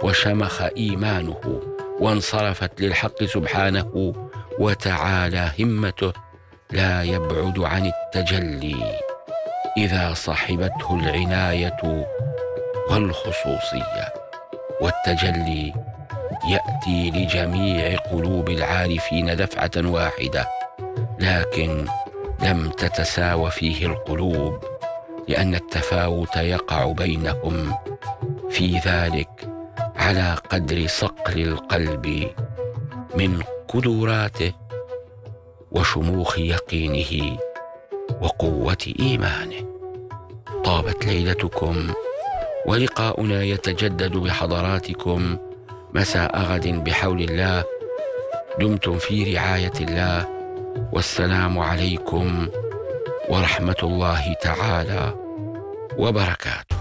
وشمخ إيمانه وانصرفت للحق سبحانه وتعالى همته، لا يبعد عن التجلي إذا صحبته العناية والخصوصية. والتجلي يأتي لجميع قلوب العارفين دفعة واحدة، لكن لم تتساوى فيه القلوب، لأن التفاوت يقع بينهم في ذلك على قدر صقل القلب من قدراته وشموخ يقينه وقوة إيمانه. طابت ليلتكم، ولقاؤنا يتجدد بحضراتكم مساء غد بحول الله. دمتم في رعاية الله، والسلام عليكم ورحمة الله تعالى وبركاته.